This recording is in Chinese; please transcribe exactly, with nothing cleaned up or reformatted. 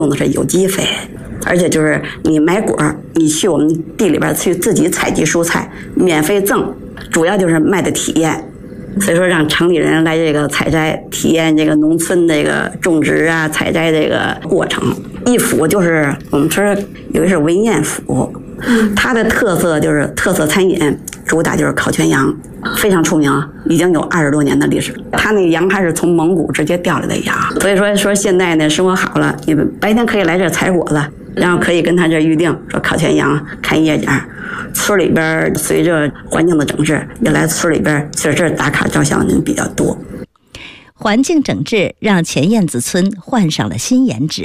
用的是有机肥，而且就是你买果，你去我们地里边去自己采集蔬菜，免费赠，主要就是卖的体验。所以说让城里人来这个采摘，体验这个农村这个种植啊、采摘这个过程。一府就是我们说有一是文彦府，它的特色就是特色餐饮，主打就是烤全羊，非常出名，已经有二十多年的历史。它那羊还是从蒙古直接调来的羊，所以说说现在呢生活好了，你们白天可以来这采果子，然后可以跟他这预定说烤全羊、看夜景。村里边随着环境的整治，也来村里边在这打卡照相的人比较多。 环境整治让前燕子村换上了新颜值。